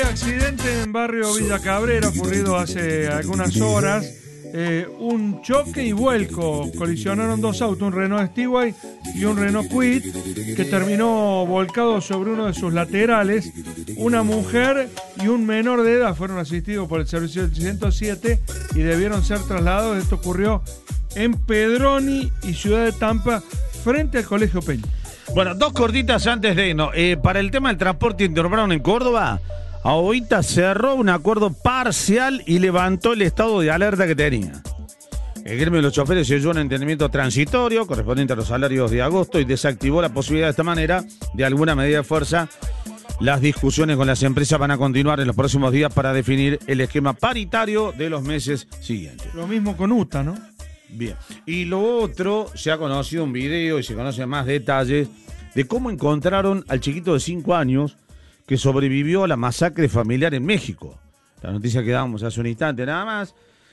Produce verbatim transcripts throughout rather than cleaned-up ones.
accidente en barrio Villa Cabrera ocurrido hace algunas horas. Eh, un choque y vuelco. Colisionaron dos autos, un Renault Stewart y un Renault Kwid, que terminó volcado sobre uno de sus laterales. Una mujer y un menor de edad fueron asistidos por el servicio del ciento siete y debieron ser trasladados. Esto ocurrió en Pedroni y Ciudad de Tampa, frente al Colegio Peña. Bueno, dos cortitas antes de irnos. Eh, para el tema del transporte interurbano en Córdoba, ahorita cerró un acuerdo parcial y levantó el estado de alerta que tenía. El gremio de los choferes selló un entendimiento transitorio correspondiente a los salarios de agosto y desactivó la posibilidad de esta manera de alguna medida de fuerza. Las discusiones con las empresas van a continuar en los próximos días para definir el esquema paritario de los meses siguientes. Lo mismo con U T A, ¿no? Bien. Y lo otro, se ha conocido un video y se conocen más detalles de cómo encontraron al chiquito de cinco años que sobrevivió a la masacre familiar en México. La noticia que dábamos hace un instante nada más.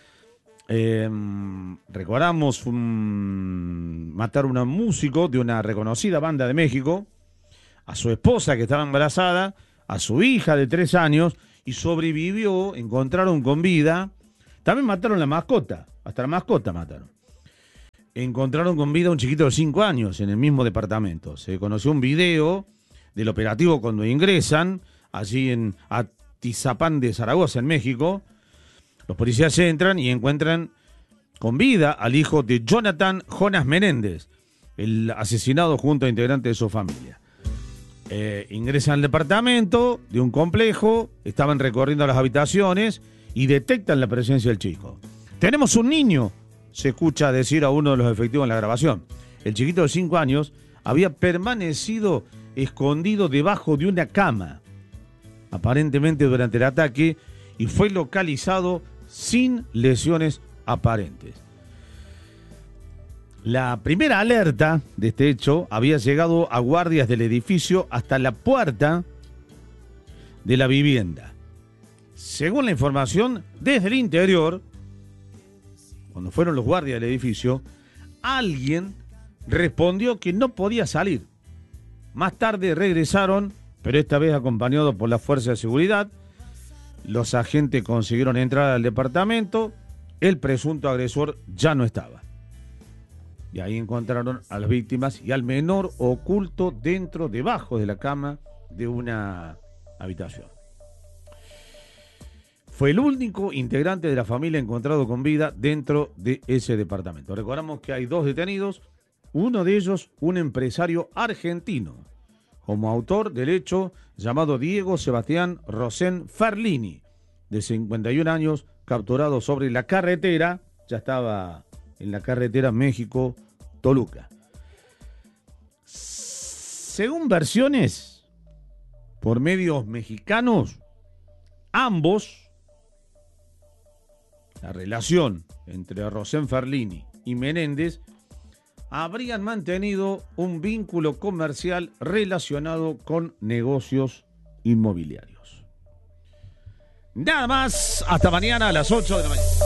Eh, recordamos un, matar a un músico de una reconocida banda de México, a su esposa que estaba embarazada, a su hija de tres años, y sobrevivió, encontraron con vida. También mataron la mascota, hasta la mascota mataron. Encontraron con vida a un chiquito de cinco años en el mismo departamento. Se conoció un video del operativo cuando ingresan, allí en Atizapán de Zaragoza, en México. Los policías entran y encuentran con vida al hijo de Jonathan Jonas Menéndez, el asesinado junto a integrantes de su familia. Eh, ingresan al departamento de un complejo, estaban recorriendo las habitaciones y detectan la presencia del chico. Tenemos un niño, se escucha decir a uno de los efectivos en la grabación. El chiquito de cinco años había permanecido escondido debajo de una cama, aparentemente durante el ataque, y fue localizado sin lesiones aparentes. La primera alerta de este hecho había llegado a guardias del edificio hasta la puerta de la vivienda. Según la información, desde el interior, cuando fueron los guardias del edificio, alguien respondió que no podía salir. Más tarde regresaron, pero esta vez acompañados por la fuerza de seguridad. Los agentes consiguieron entrar al departamento. El presunto agresor ya no estaba. Y ahí encontraron a las víctimas y al menor oculto dentro, debajo de la cama de una habitación. Fue el único integrante de la familia encontrado con vida dentro de ese departamento. Recordamos que hay dos detenidos, uno de ellos un empresario argentino, como autor del hecho, llamado Diego Sebastián Rosén Ferlini, de cincuenta y un años, capturado sobre la carretera, ya estaba en la carretera México-Toluca. Según versiones por medios mexicanos, ambos, la relación entre Rosén Ferlini y Menéndez, habrían mantenido un vínculo comercial relacionado con negocios inmobiliarios. Nada más, hasta mañana a las ocho de la mañana.